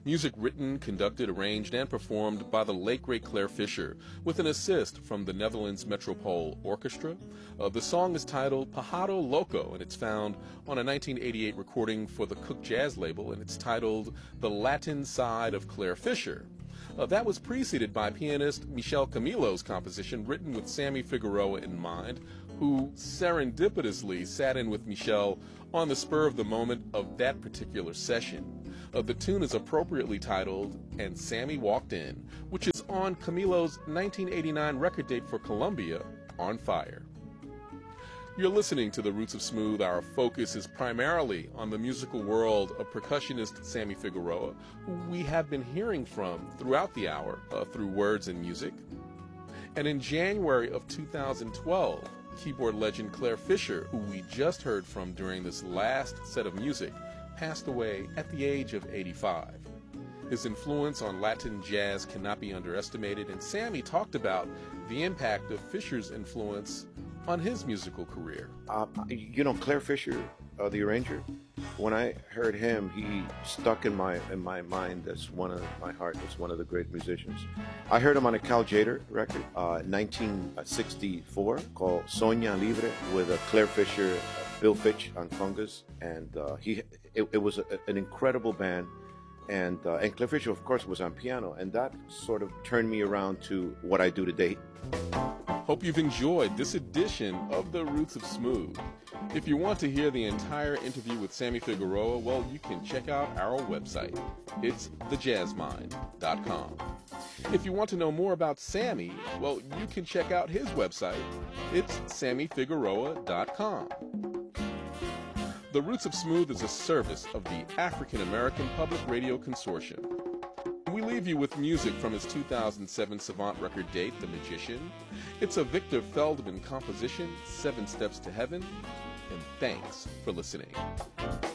Music written, conducted, arranged, and performed by the late great Claire Fischer, with an assist from the Netherlands Metropole Orchestra. The song is titled Pájaro Loco, and it's found on a 1988 recording for the Cook Jazz label, and it's titled The Latin Side of Claire Fischer. That was preceded by pianist Michel Camilo's composition, written with Sammy Figueroa in mind, who serendipitously sat in with Michel on the spur of the moment of that particular session. The tune is appropriately titled And Sammy Walked In, which is on Camilo's 1989 record date for Columbia, On Fire. You're listening to The Roots of Smooth. Our focus is primarily on the musical world of percussionist Sammy Figueroa, who we have been hearing from throughout the hour through words and music. And in January of 2012, keyboard legend Claire Fischer, who we just heard from during this last set of music, passed away at the age of 85. His influence on Latin jazz cannot be underestimated, and Sammy talked about the impact of Fischer's influence on his musical career. Claire Fischer, the arranger, when I heard him, he stuck in my mind as one of the great musicians. I heard him on a Cal Tjader record, 1964, called Soña Libre, with Claire Fischer, Bill Fitch on congas, and it was an incredible band. And Claire Fischer, of course, was on piano, and that sort of turned me around to what I do today. Hope you've enjoyed this edition of The Roots of Smooth. If you want to hear the entire interview with Sammy Figueroa, well, you can check out our website. It's thejazzmind.com. If you want to know more about Sammy, well, you can check out his website. It's sammyfigueroa.com. The Roots of Smooth is a service of the African American Public Radio Consortium. We leave you with music from his 2007 Savant record date, The Magician. It's a Victor Feldman composition, 7 Steps to Heaven, and thanks for listening.